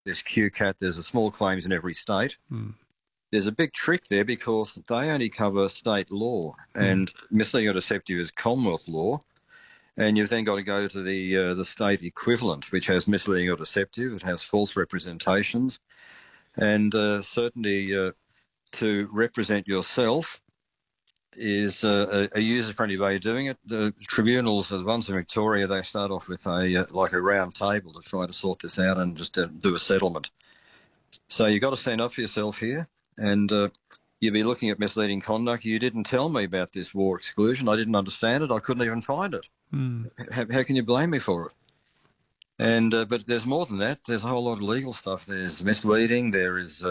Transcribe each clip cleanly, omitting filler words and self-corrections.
there's QCAT, there's the small claims in every state. Mm. There's a big trick there because they only cover state law, and misleading or deceptive is Commonwealth law. And you've then got to go to the state equivalent, which has misleading or deceptive. It has false representations, and certainly to represent yourself is a user-friendly way of doing it. The tribunals, the ones in Victoria, they start off with a round table to try to sort this out and just do a settlement. So you've got to stand up for yourself here, and you'll be looking at misleading conduct. You didn't tell me about this war exclusion. I didn't understand it. I couldn't even find it. How can you blame me for it? And but there's more than that. There's a whole lot of legal stuff. There's misleading. There is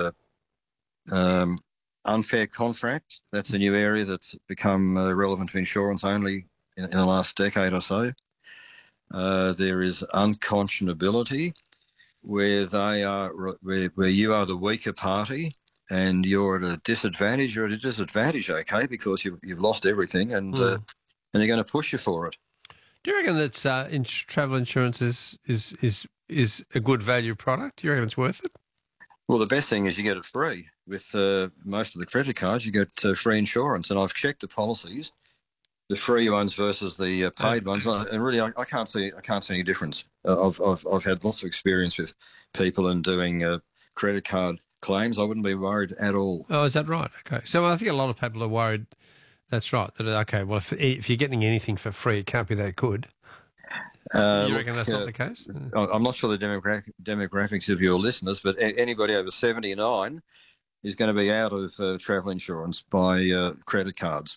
unfair contract. That's a new area that's become relevant to insurance only in the last decade or so. There is unconscionability, where where you are the weaker party and you're at a disadvantage. You're at a disadvantage, okay, because you've lost everything, and they're going to push you for it. Do you reckon that travel insurance is a good value product? Do you reckon it's worth it? Well, the best thing is you get it free. With most of the credit cards, you get free insurance. And I've checked the policies, the free ones versus the paid ones, and really I can't see any difference. I've had lots of experience with people in doing credit card claims. I wouldn't be worried at all. Oh, is that right? Okay. So I think a lot of people are worried. That's right. That okay. Well, if you're getting anything for free, it can't be that good. You reckon that's not the case? I'm not sure the demographics of your listeners, but anybody over 79 is going to be out of travel insurance by credit cards.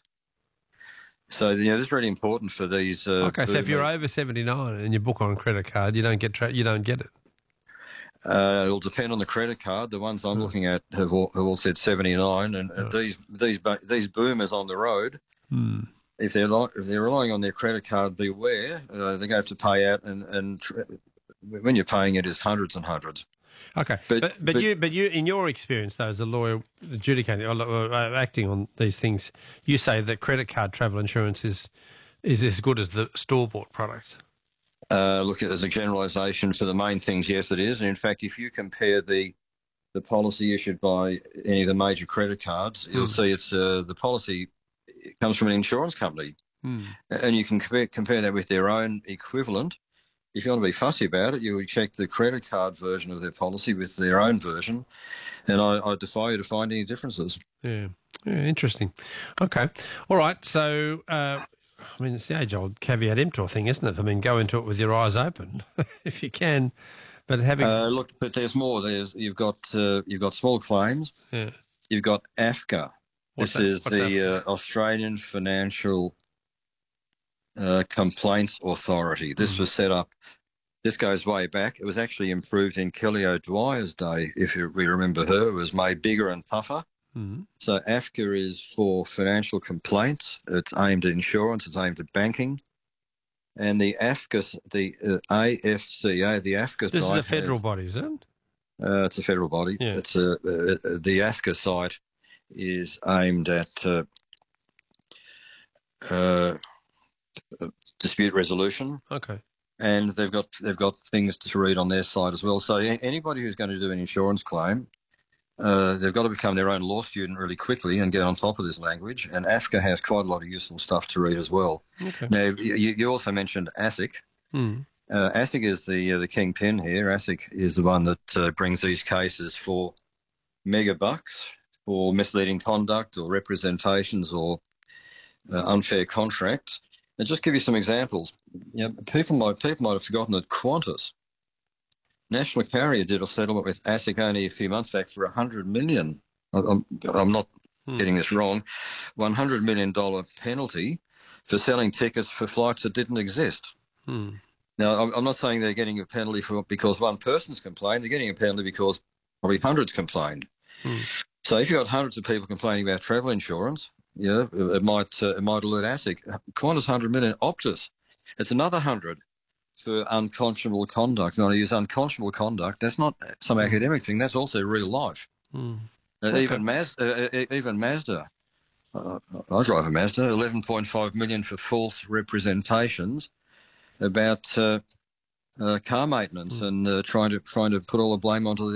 So this is really important for these. Okay, so if you're over 79 and you book on a credit card, you don't get it. It'll depend on the credit card. The ones I'm looking at have all said 79, and these boomers on the road. If they're relying on their credit card, beware. They're going to have to pay out, and when you're paying it is hundreds and hundreds. Okay, but you, in your experience though, as a lawyer adjudicating or acting on these things, you say that credit card travel insurance is as good as the store-bought product. Look, as a generalisation for the main things, yes, it is. And in fact, if you compare the policy issued by any of the major credit cards, you'll see it's the policy comes from an insurance company, and you can compare that with their own equivalent. If you want to be fussy about it, you would check the credit card version of their policy with their own version, and I defy you to find any differences. Yeah, interesting. Okay, all right. So, I mean, it's the age-old caveat emptor thing, isn't it? I mean, go into it with your eyes open if you can, but having look, but there's more. You've got small claims. Yeah. You've got AFCA. This is the Australian Financial Complaints Authority. This was set up. This goes way back. It was actually improved in Kelly O'Dwyer's day. If we remember her, it was made bigger and tougher. So AFCA is for financial complaints. It's aimed at insurance. It's aimed at banking. And the AFCA, the AFCA, the AFCA. This is a federal body, is it? It's a federal body. Yeah. It's the AFCA site is aimed at dispute resolution. Okay. And they've got things to read on their side as well. So anybody who's going to do an insurance claim, they've got to become their own law student really quickly and get on top of this language. And AFCA has quite a lot of useful stuff to read as well. Okay. Now, you also mentioned ASIC. ASIC is the kingpin here. ASIC is the one that brings these cases for mega bucks, for misleading conduct or representations or unfair contracts. And just give you some examples. People might have forgotten that Qantas, National Carrier, did a settlement with ASIC only a few months back for $100 million. I'm not getting this wrong. $100 million penalty for selling tickets for flights that didn't exist. Now, I'm not saying they're getting a penalty because one person's complained. They're getting a penalty because probably hundreds complained. So if you've got hundreds of people complaining about travel insurance, it might alert ASIC. Qantas $100 million, Optus, it's another 100 for unconscionable conduct. And I use unconscionable conduct. That's not some academic thing. That's also real life. Okay. Even Mazda. I drive a Mazda. $11.5 million for false representations about car maintenance and trying to put all the blame onto